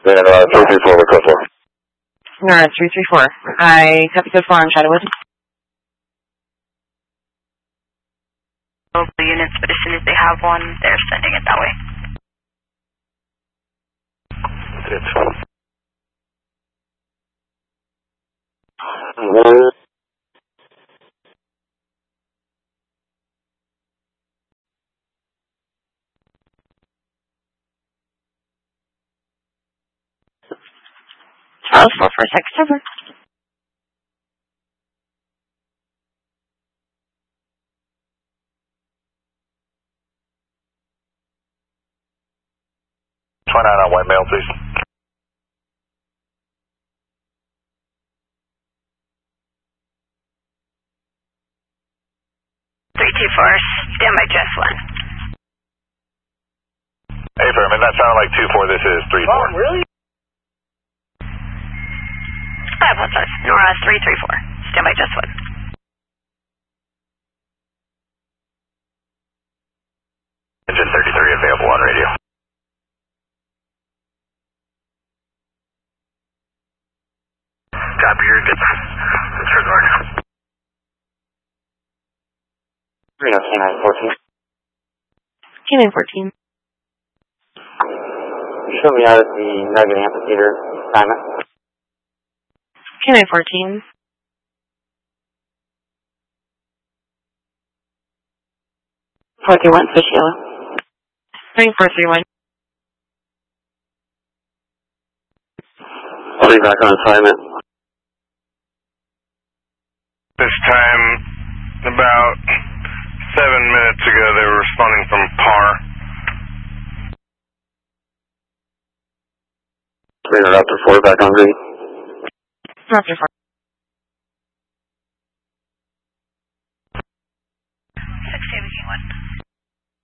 And 334 with code 4. Alright, 334. I copy code 4 on Shadowwood. Local units, but as soon as they have one, they're sending it that way. It's fine. Charles 446, over. On white male, please. Stand by just one. Hey, Fairman, that sounded like 2-4. This is 3-4. Oh, really? I apologize. Nora 334. Stand by just one. Engine 33 available on radio. Copy, you're good. Disregard. Reno K9 14. K9 14. Show me out at the Nugget Amphitheater assignment. K9 14. Parker 1, fish yellow. 9431. I'll be back on assignment. This time, about 7 minutes ago, they were responding from PAR. Radar Raptor 4 back on green. Raptor 4.